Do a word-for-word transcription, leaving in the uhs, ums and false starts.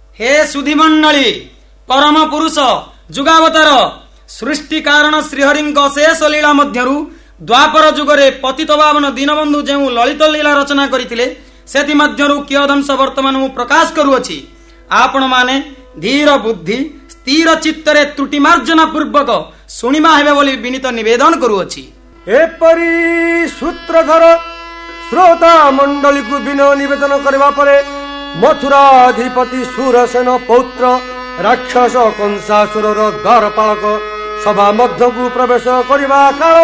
हे सुधीमंडली परम पुरुष जुगावतार सृष्टि कारण श्रीहरिंक शेष लीला मध्यरु द्वापर जुगरे पतित पावन दीनबंधु जो ललित लीला रचना करथिले सेति मध्यरु कियदंश वर्तमान मु प्रकाश करूअछि। आपण माने धीर बुद्धि स्थिर चित्तरे त्रुटि मार्जन पूर्वक शुणिमा हेबे बोली विनीत निवेदन करूअछि। एपरी सूत्रधर श्रोता मंडली को विनय निवेदन करबा परे मथुराधिपति सूरसेन पौत्र राक्षस कंसासुर द्वारपालक सभा मध्य को प्रवेश करबा काल